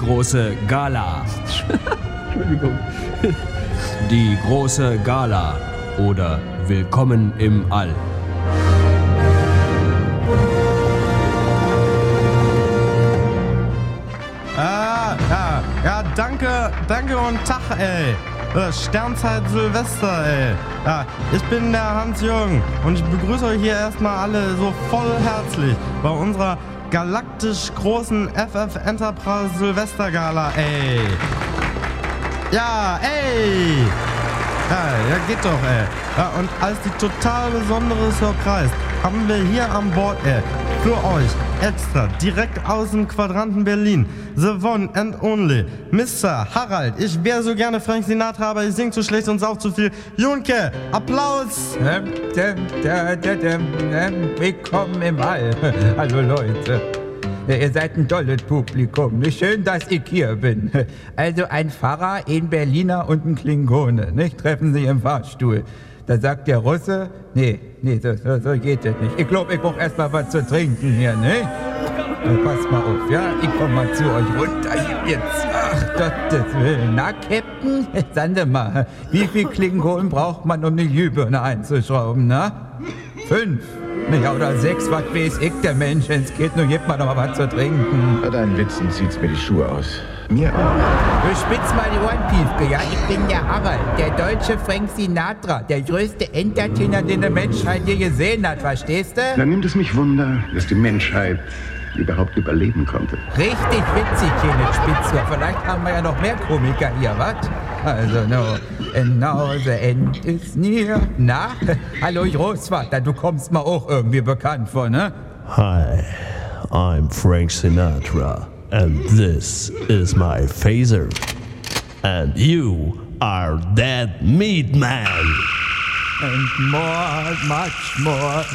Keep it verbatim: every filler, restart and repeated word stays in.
große Gala. Entschuldigung. Die große Gala oder Willkommen im All. Ah, ja, ja, danke, danke und Tag, ey. Äh, Sternzeit Silvester, ey. Ja, ich bin der Hans-Jürgen und ich begrüße euch hier erstmal alle so voll herzlich bei unserer galaktisch großen F F Enterprise Silvestergala, ey. Ja, ey. Ja, ja, geht doch, ey. Ja, und als die total besondere Surprise haben wir hier an Bord, ey, für euch extra direkt aus dem Quadranten Berlin, the one and only Mister Harald. Ich wäre so gerne Frank Sinatra, aber ich sing zu schlecht und sauf zu viel. Junke, Applaus! Ähm, ähm, ähm, ähm, ähm, Willkommen im All. Hallo Leute. Ja, ihr seid ein tolles Publikum. Schön, dass ich hier bin. Also ein Pfarrer, ein Berliner und ein Klingone, nicht? Treffen sich im Fahrstuhl. Da sagt der Russe, nee, nee, so, so, so geht das nicht. Ich glaube, ich brauche erst mal was zu trinken hier, ne? Na, passt mal auf, ja? Ich komm mal zu euch runter hier jetzt. Ach, Gottes Willen. Na, Captain, sag mal, wie viel Klingonen braucht man, um eine Glühbirne einzuschrauben, na? Fünf. Ja, oder sechs, was weiß ich, der Mensch, wenn's geht, nur gibt man doch mal was zu trinken. Bei deinen Witzen zieht's mir die Schuhe aus. Mir auch. Du spitz mal die Ohren, Piefke, ja? Ich bin der Harald, der deutsche Frank Sinatra, der größte Entertainer, den die Menschheit je gesehen hat, verstehst du? Dann nimmt es mich Wunder, dass die Menschheit überhaupt überleben konnte. Richtig witzig hier mit Spitzer. Vielleicht haben wir ja noch mehr Komiker hier, was? Also, no. And now the end is near. Na? Hallo, Großvater, du kommst mir auch irgendwie bekannt vor, ne? Hi, I'm Frank Sinatra, and this is my phaser. And you are Dead Meat Man. And more, much more